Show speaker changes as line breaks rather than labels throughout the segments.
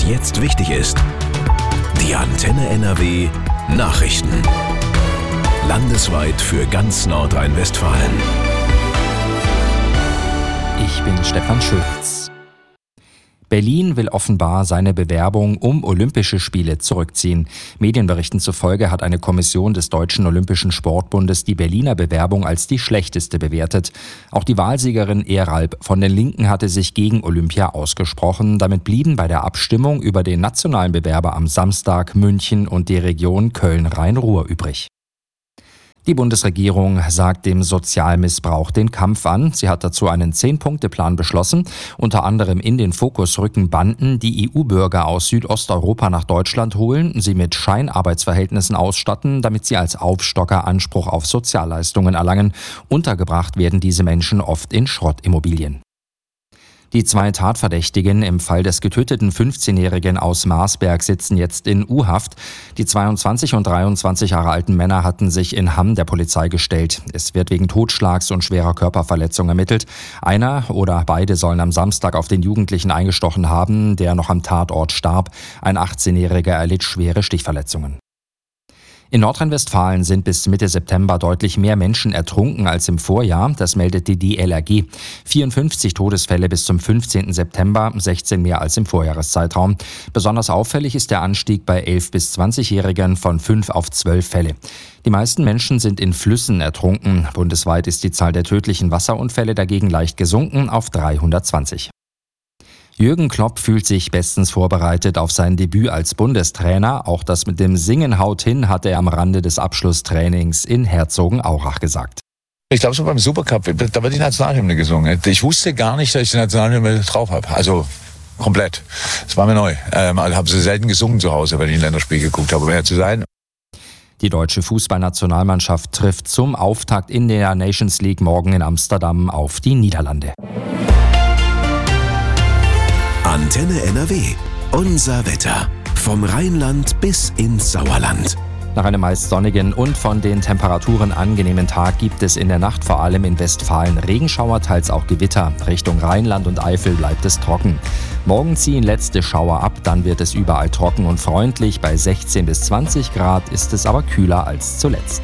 jetzt wichtig ist. Die Antenne NRW Nachrichten. Landesweit für ganz Nordrhein-Westfalen.
Ich bin Stefan Schulz. Berlin will offenbar seine Bewerbung um Olympische Spiele zurückziehen. Medienberichten zufolge hat eine Kommission des Deutschen Olympischen Sportbundes die Berliner Bewerbung als die schlechteste bewertet. Auch die Wahlsiegerin Eralb von den Linken hatte sich gegen Olympia ausgesprochen. Damit blieben bei der Abstimmung über den nationalen Bewerber am Samstag München und die Region Köln-Rhein-Ruhr übrig. Die Bundesregierung sagt dem Sozialmissbrauch den Kampf an. Sie hat dazu einen 10-Punkte-Plan beschlossen. Unter anderem in den Fokus rücken Banden, die EU-Bürger aus Südosteuropa nach Deutschland holen, sie mit Scheinarbeitsverhältnissen ausstatten, damit sie als Aufstocker Anspruch auf Sozialleistungen erlangen. Untergebracht werden diese Menschen oft in Schrottimmobilien. Die 2 Tatverdächtigen im Fall des getöteten 15-Jährigen aus Marsberg sitzen jetzt in U-Haft. Die 22 und 23 Jahre alten Männer hatten sich in Hamm der Polizei gestellt. Es wird wegen Totschlags und schwerer Körperverletzung ermittelt. Einer oder beide sollen am Samstag auf den Jugendlichen eingestochen haben, der noch am Tatort starb. Ein 18-Jähriger erlitt schwere Stichverletzungen. In Nordrhein-Westfalen sind bis Mitte September deutlich mehr Menschen ertrunken als im Vorjahr. Das meldet die DLRG. 54 Todesfälle bis zum 15. September, 16 mehr als im Vorjahreszeitraum. Besonders auffällig ist der Anstieg bei 11- bis 20-Jährigen von 5 auf 12 Fälle. Die meisten Menschen sind in Flüssen ertrunken. Bundesweit ist die Zahl der tödlichen Wasserunfälle dagegen leicht gesunken auf 320. Jürgen Klopp fühlt sich bestens vorbereitet auf sein Debüt als Bundestrainer. Auch das mit dem Singen haut hin, hat er am Rande des Abschlusstrainings in Herzogenaurach gesagt.
Ich glaube, so beim Supercup, da wird die Nationalhymne gesungen. Ich wusste gar nicht, dass ich die Nationalhymne drauf habe. Also komplett. Das war mir neu. Also habe sie selten gesungen zu Hause, wenn ich ein Länderspiel geguckt habe, um ehrlich zu sein.
Die deutsche Fußballnationalmannschaft trifft zum Auftakt in der Nations League morgen in Amsterdam auf die Niederlande.
Antenne NRW. Unser Wetter. Vom Rheinland bis ins Sauerland.
Nach einem meist sonnigen und von den Temperaturen angenehmen Tag gibt es in der Nacht vor allem in Westfalen Regenschauer, teils auch Gewitter. Richtung Rheinland und Eifel bleibt es trocken. Morgen ziehen letzte Schauer ab, dann wird es überall trocken und freundlich. Bei 16 bis 20 Grad ist es aber kühler als zuletzt.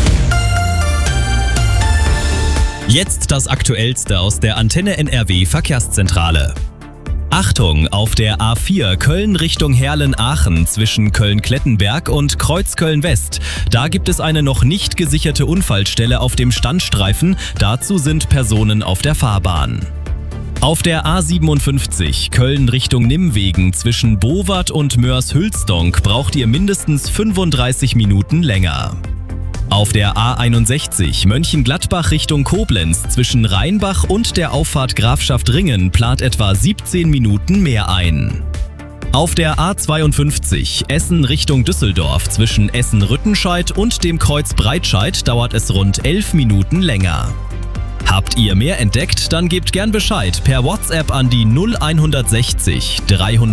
Jetzt das Aktuellste aus der Antenne NRW Verkehrszentrale. Achtung, auf der A4 Köln Richtung Herlen-Aachen zwischen Köln-Klettenberg und Kreuzköln-West. Da gibt es eine noch nicht gesicherte Unfallstelle auf dem Standstreifen. Dazu sind Personen auf der Fahrbahn. Auf der A57 Köln Richtung Nimwegen zwischen Bowart und Moers-Hülsdonk braucht ihr mindestens 35 Minuten länger. Auf der A61 Mönchengladbach Richtung Koblenz zwischen Rheinbach und der Auffahrt Grafschaft Ringen plant etwa 17 Minuten mehr ein. Auf der A52 Essen Richtung Düsseldorf zwischen Essen-Rüttenscheid und dem Kreuz Breitscheid dauert es rund 11 Minuten länger. Habt ihr mehr entdeckt? Dann gebt gern Bescheid per WhatsApp an die 0160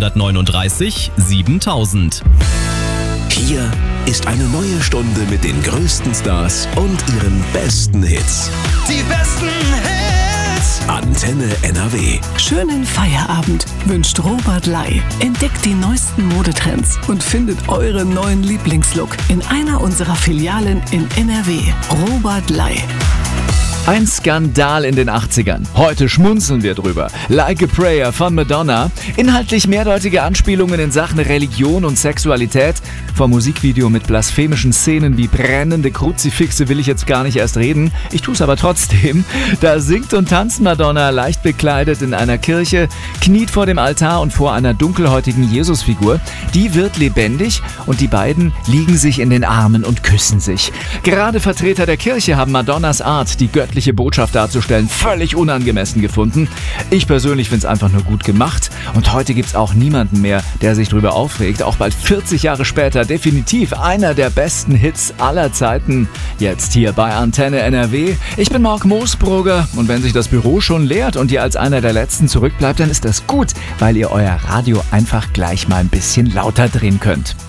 339 7000.
Hier ist eine neue Stunde mit den größten Stars und ihren besten Hits.
Die besten Hits!
Antenne NRW.
Schönen Feierabend wünscht Robert Ley. Entdeckt die neuesten Modetrends und findet euren neuen Lieblingslook in einer unserer Filialen in NRW. Robert Ley.
Ein Skandal in den 80ern. Heute schmunzeln wir drüber. Like a Prayer von Madonna. Inhaltlich mehrdeutige Anspielungen in Sachen Religion und Sexualität. Vom Musikvideo mit blasphemischen Szenen wie brennende Kruzifixe will ich jetzt gar nicht erst reden. Ich tue es aber trotzdem. Da singt und tanzt Madonna leicht bekleidet in einer Kirche, kniet vor dem Altar und vor einer dunkelhäutigen Jesusfigur. Die wird lebendig und die beiden liegen sich in den Armen und küssen sich. Gerade Vertreter der Kirche haben Madonnas Art, die göttliche Botschaft darzustellen, völlig unangemessen gefunden. Ich persönlich finde es einfach nur gut gemacht und heute gibt es auch niemanden mehr, der sich drüber aufregt. Auch bald 40 Jahre später definitiv einer der besten Hits aller Zeiten. Jetzt hier bei Antenne NRW. Ich bin Marc Moosbrugger und wenn sich das Büro schon leert und ihr als einer der Letzten zurückbleibt, dann ist das gut, weil ihr euer Radio einfach gleich mal ein bisschen lauter drehen könnt.